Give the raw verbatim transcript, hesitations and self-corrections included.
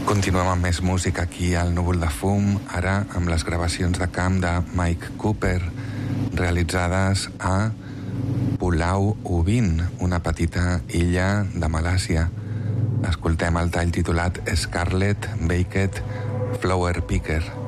Continuem amb més música aquí al Núvol de Fum, ara amb les gravacions de camp de Mike Cooper, realitzades a Pulau Ubin, una petita illa de Malàsia. Escoltem el tall titulat Scarlet Baked Flower Picker.